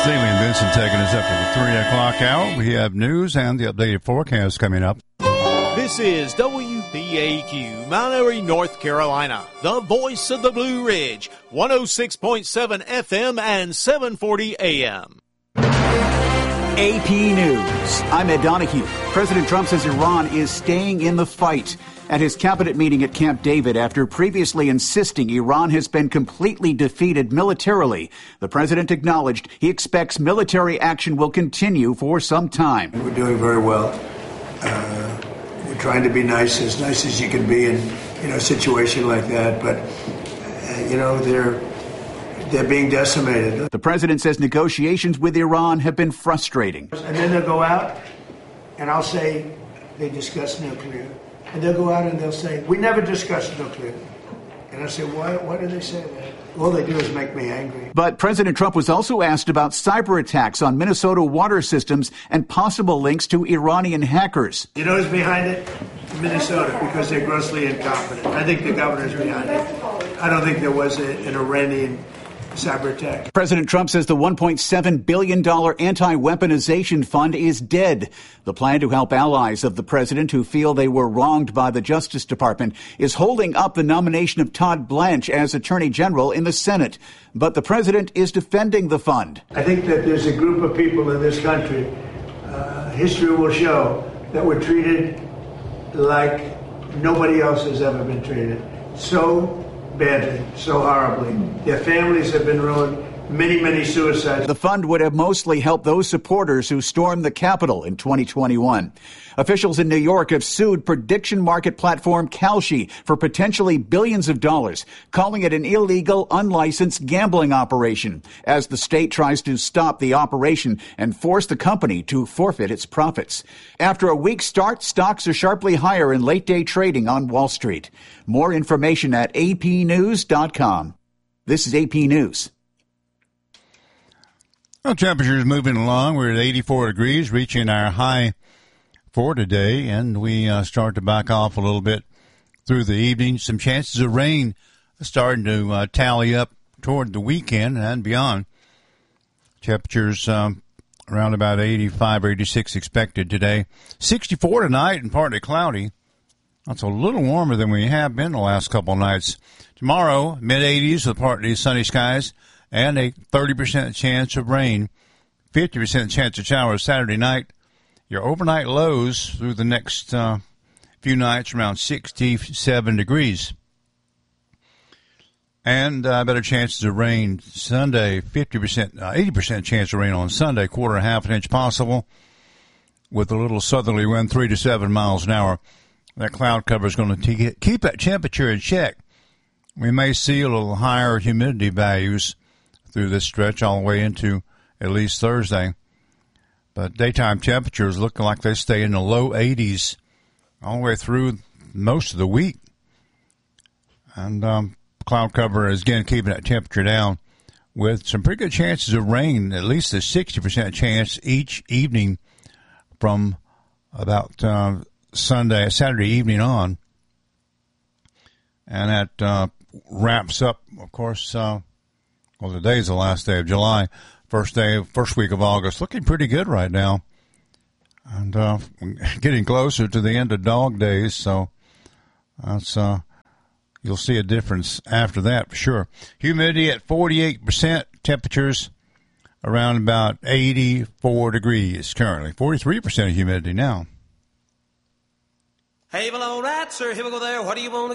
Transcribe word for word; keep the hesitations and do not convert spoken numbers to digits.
Steely and Vincent taking us up to the three o'clock hour. We have news and the updated forecast coming up. This is W B A Q, Mount Airy, North Carolina, the voice of the Blue Ridge, one oh six point seven F M and seven forty A M. A P News. I'm Ed Donahue. President Trump says Iran is staying in the fight. At his cabinet meeting at Camp David, after previously insisting Iran has been completely defeated militarily, the president acknowledged he expects military action will continue for some time. We're doing very well. Uh, we're trying to be nice, as nice as you can be in you know, a situation like that. But, uh, you know, they're they're being decimated. The president says negotiations with Iran have been frustrating. And then they'll go out, and I'll say they discussed nuclear. And they'll go out and they'll say, we never discussed nuclear. And I say, why, why do they say that? All they do is make me angry. But President Trump was also asked about cyber attacks on Minnesota water systems and possible links to Iranian hackers. You know who's behind it? Minnesota, because they're grossly incompetent. I think the governor's behind it. I don't think there was a, an Iranian cyber attack. President Trump says the one point seven billion dollars anti-weaponization fund is dead. The plan to help allies of the president who feel they were wronged by the Justice Department is holding up the nomination of Todd Blanche as Attorney General in the Senate. But the president is defending the fund. I think that there's a group of people in this country, uh, history will show, that were treated like nobody else has ever been treated. So badly, so horribly. Their families have been ruined. Many, many suicides. The fund would have mostly helped those supporters who stormed the Capitol in twenty twenty-one. Officials in New York have sued prediction market platform Kalshi for potentially billions of dollars, calling it an illegal, unlicensed gambling operation, as the state tries to stop the operation and force the company to forfeit its profits. After a weak start, stocks are sharply higher in late-day trading on Wall Street. More information at A P news dot com. This is A P News. Well, temperatures moving along. We're at eighty-four degrees, reaching our high for today, and we uh, start to back off a little bit through the evening. Some chances of rain starting to uh, tally up toward the weekend and beyond. Temperatures um, around about eighty-five or eighty-six expected today. sixty-four tonight and partly cloudy. That's a little warmer than we have been the last couple of nights. Tomorrow, mid-eighties with partly sunny skies and a thirty percent chance of rain, fifty percent chance of showers Saturday night. Your overnight lows through the next uh, few nights around sixty-seven degrees. And uh, better chances of rain Sunday, fifty percent, uh, eighty percent chance of rain on Sunday, quarter and a half an inch possible with a little southerly wind, three to seven miles an hour. That cloud cover is going to keep that temperature in check. We may see a little higher humidity values through this stretch all the way into at least Thursday. But daytime temperatures look like they stay in the low eighties all the way through most of the week. And um, cloud cover is, again, keeping that temperature down with some pretty good chances of rain, at least a sixty percent chance each evening from about uh, Sunday, Saturday evening on. And that uh, wraps up, of course, uh, well, today's the last day of July, first day, first week of August. Looking pretty good right now. And uh, getting closer to the end of dog days, so that's uh, you'll see a difference after that for sure. Humidity at forty-eight percent, temperatures around about eighty-four degrees currently. forty-three percent of humidity now. Hey, well, all right, sir, here we go there. What do you want to